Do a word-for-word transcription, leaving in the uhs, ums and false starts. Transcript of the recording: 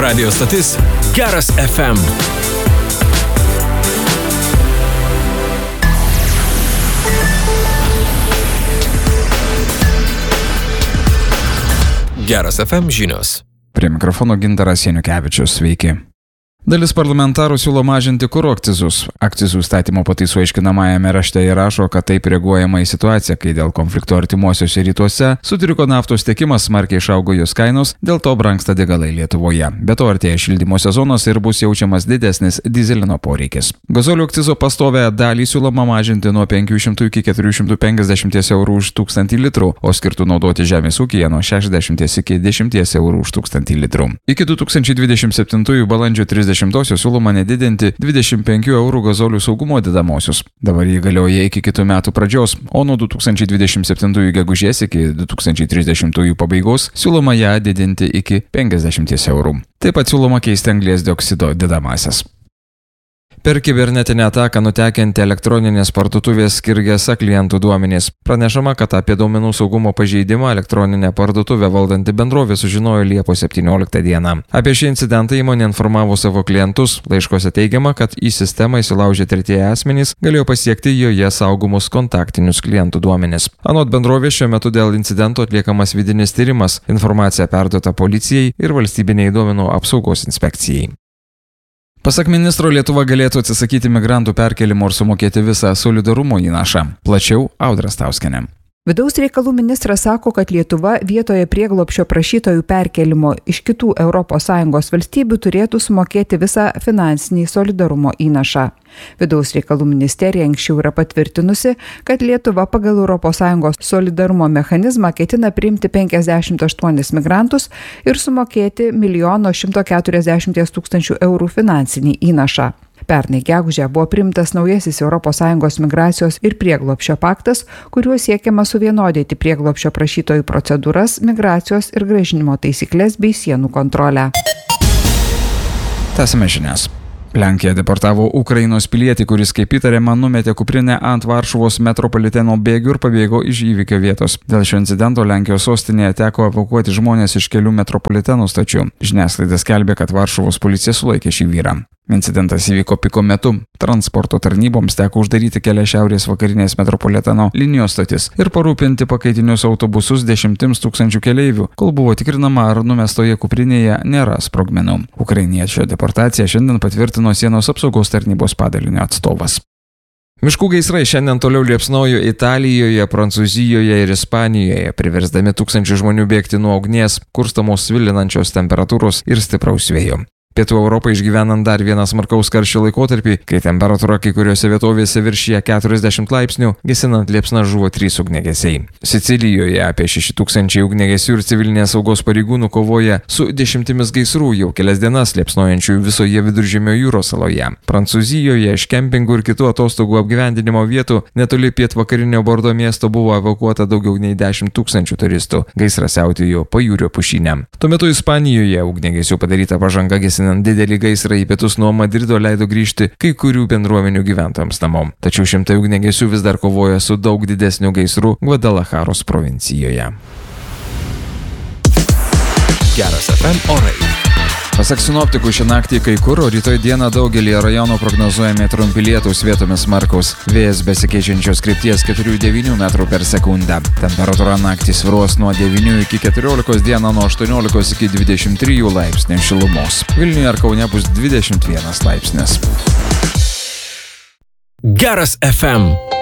Radio stotis Geras F M. Geras F M žinios. Prie mikrofono Gintaras Janukevičius, sveiki. Dalis parlamentarų siūlo mažinti kuro akcizus. Akcizų statymo pataisų aiškinamajame rašte įrašo, kad taip reaguojama į situaciją, kai dėl konflikto artimuosiuose rytuose sutriko naftos tiekimas, smarkiai išaugo jos kainos, dėl to brangsta degalai Lietuvoje. Be to artėja šildymo sezonas ir bus jaučiamas didesnis dyzelino poreikis. Gazolių akcizo pastovę dalį siūloma mažinti nuo penkių šimtų iki keturių šimtų penkiasdešimt eurų už tūkstantį litrų, o skirtų naudoti žemės ūkyje nuo šešiasdešimt iki dešimties eurų už tūkstantį litrų. Iki du tūkstančiai dvidešimt septintųjų balandžio trisdešimtosios siūloma nedidinti dvidešimt penkių eurų gazolių saugumo dedamosius. Dabar jį galioja iki kitų metų pradžios, o nuo du tūkstančiai dvidešimt septintųjų gegužės iki du tūkstančiai trisdešimtųjų pabaigos siūloma ją didinti iki penkiasdešimt eurų. Taip pat siūloma keisti anglies dioksido dedamąsias. Per kibernetinę ataką nutekinti elektroninės parduotuvės Skirgesa klientų duomenys. Pranešama, kad apie duomenų saugumo pažeidimą elektroninę parduotuvę valdanti bendrovė sužinojo Liepos septynioliktą dieną. Apie šį incidentą įmonė informavo savo klientus. Laiškose teigiama, kad į sistemą įsilaužę tretieji asmenys galėjo pasiekti joje saugomus kontaktinius klientų duomenys. Anot bendrovės šiuo metu dėl incidento atliekamas vidinis tyrimas. Informacija perduota policijai ir valstybinei duomenų apsaugos inspekcijai. Pasak ministro, Lietuva galėtų atsisakyti migrantų perkelimo ir sumokėti visą solidarumo įnašą. Plačiau Audra Stauskienė. Vidaus reikalų ministras sako, kad Lietuva vietoje prieglobsčio prašytojų perkelimo iš kitų Europos Sąjungos valstybių turėtų sumokėti visą finansinį solidarumo įnašą. Vidaus reikalų ministerija anksčiau yra patvirtinusi, kad Lietuva pagal Europos Sąjungos solidarumo mechanizmą ketina priimti penkiasdešimt aštuonis migrantus ir sumokėti milijono šimto keturiasdešimties tūkstančių eurų finansinį įnašą. Pernai gegužę buvo priimtas naujasis Europos Sąjungos migracijos ir prieglobsčio paktas, kuriuo siekiama suvienodinti prieglobsčio prašytojų procedūras, migracijos ir grąžinimo taisyklės bei sienų kontrolę. Tęsime žinias. Lenkija deportavo Ukrainos pilietį, kuris, kaip įtariama, numetė kuprinę ant Varšuvos metropoliteno bėgių ir pabėgo iš įvykio vietos. Dėl šio incidento Lenkijos sostinėje teko evakuoti žmonės iš kelių metropolitenų stočių. Žiniasklaida skelbė, kad Varšuvos policija sulaikė šį vyrą. Incidentas įvyko piko metu. Transporto tarnyboms teko uždaryti kelias šiaurės vakarinės metropoliteno linijos stotis ir parūpinti pakaitinius autobusus dešimtims tūkstančių keleivių, kol buvo tikrinama, ar numestoje kuprinėje nėra sprogmenų. Ukrainiečio deportaciją šiandien patvirtino sienos apsaugos tarnybos padalinio atstovas. Miškų gaisrai šiandien toliau liepsnojo Italijoje, Prancūzijoje ir Ispanijoje, priversdami tūkstančių žmonių bėgti nuo ugnies, kurstamos svilinančios temperatūros ir stipraus vėjo. Pietų Europą išgyvenant dar vieną smarkaus karščio laikotarpį, kai temperatūra kai kuriuose vietovėse viršija keturiasdešimt laipsnių, gesinant liepsnas žuvo trys ugniagesiai. Sicilijoje apie šeši tūkstančiai ugniagesių ir civilinės saugos pareigūnų kovoja su dešimtimis gaisrų jau kelias dienas liepsnojančių visoje Viduržemio jūros saloje. Prancūzijoje iš kempingų ir kitų atostogų apgyvendinimo vietų netoli pietvakarinio Bordo miesto buvo evakuota daugiau nei dešimt tūkstančių turistų. Gaisras siautėjo Pajūrio pušyne. Tuo metu Ispanijoje ugniagesių padaryta pažanga gesinant didelį gaisrą į pietus nuo Madrido leido grįžti kai kurių bendruomenių gyventojams namo. Tačiau šimtai ugniagesių vis dar kovoja su daug didesniu gaisru Gvadalacharos provincijoje. Geras F M orai. Pasak sinoptikų, šią naktį kai kur, o rytoj dieną daugelį rajonų prognozuojami trumpi lietūs, vietomis smarkaus. Vėjas besikeičiančios krypties keturių devynių metrų per sekundę. Temperatūra naktį svyruos nuo devynių iki keturiolikos, dieną nuo aštuoniolikos iki dvidešimt trijų laipsnių šilumos. Vilniuje ar Kaune bus dvidešimt vienas laipsnis. Geras F M.